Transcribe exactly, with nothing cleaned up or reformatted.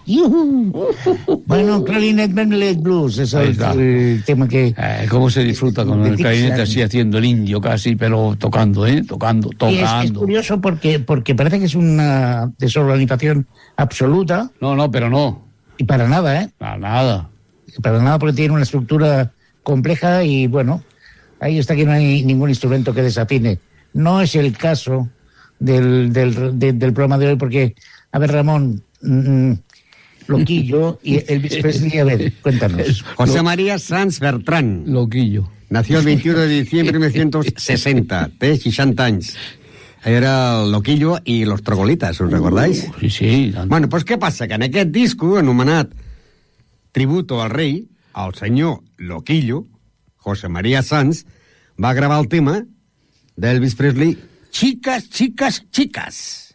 Yuhu. Bueno, Clarinet Medley Blues, eso es el, el tema que... Eh, cómo se disfruta con el clarinete así haciendo el indio casi, pero tocando, ¿eh? Tocando, tocando. Y es, es curioso porque, porque parece que es una desorganización absoluta. No, no, pero no. Y para nada, ¿eh? Para nada. Para nada, porque tiene una estructura compleja y, bueno, ahí está que no hay ningún instrumento que desafine. No es el caso del, del, de, del programa de hoy, porque, a ver, Ramón, mmm, Loquillo y Elvis Presley, a ver, cuéntanos. José María Sanz Bertrán. Loquillo. Nació el veintiuno de diciembre de mil novecientos sesenta, té seixanta anys. Era el Loquillo i los Trogolitas, us recordáis? Uh, sí, sí. Tant. Bueno, doncs què passa? Que en aquest disco, anomenat Tributo al Rei, el senyor Loquillo, José María Sanz, va gravar el tema d'Elvis Presley, Chicas, Chicas, Chicas.